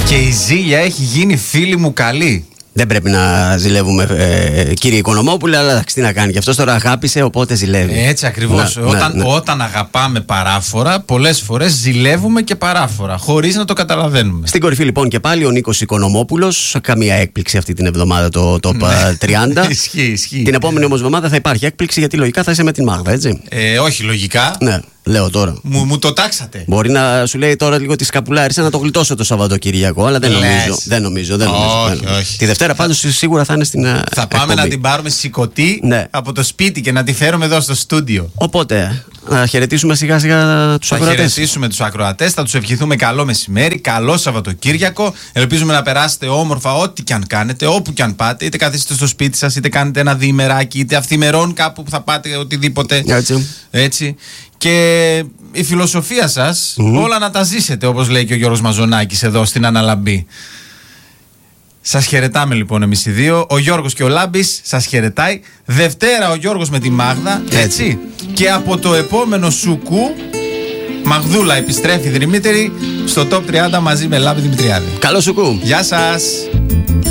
Και η ζήλια έχει γίνει φίλη μου καλή. Δεν πρέπει να ζηλεύουμε, κύριε Οικονομόπουλε, αλλά τι να κάνει. Και αυτό τώρα αγάπησε, οπότε ζηλεύει. Έτσι ακριβώς. Όταν αγαπάμε παράφορα, πολλές φορές ζηλεύουμε και παράφορα, χωρίς να το καταλαβαίνουμε. Στην κορυφή λοιπόν και πάλι ο Νίκος Οικονομόπουλος. Καμία έκπληξη αυτή την εβδομάδα το Top 30. Ισχύει. Την επόμενη όμως εβδομάδα θα υπάρχει έκπληξη, γιατί λογικά θα είσαι με την Μάγδα, έτσι. Όχι, λογικά. Ναι. Λέω τώρα. Μου το τάξατε. Μπορεί να σου λέει τώρα λίγο τη σκαπουλάρισα να το γλιτώσω το Σαββατοκύριακο, αλλά δεν νομίζω. Όχι. Τη Δευτέρα πάντως σίγουρα θα είναι στην. Θα πάμε να την πάρουμε σηκωτή από το σπίτι και να τη φέρουμε εδώ στο στούντιο. Οπότε, να χαιρετήσουμε σιγά σιγά τους ακροατές. Θα χαιρετήσουμε τους ακροατές, θα τους ευχηθούμε καλό μεσημέρι, καλό Σαββατοκύριακο. Ελπίζουμε να περάσετε όμορφα ό,τι και αν κάνετε, όπου και αν πάτε. Είτε καθίσετε στο σπίτι σας, είτε κάνετε ένα διημεράκι, είτε αυθημερών κάπου που θα πάτε, οτιδήποτε. Έτσι. Και η φιλοσοφία σας, όλα να τα ζήσετε, όπως λέει και ο Γιώργος Μαζονάκης εδώ στην Αναλαμπή. Σας χαιρετάμε λοιπόν εμείς οι δύο. Ο Γιώργος και ο Λάμπης σας χαιρετάει. Δευτέρα ο Γιώργος με τη Μάγδα. Έτσι. Και από το επόμενο σουκού, Μαγδούλα επιστρέφει δρυμύτερη στο Top 30 μαζί με Λάμπη Δημητριάδη. Καλό σουκού. Γεια σας.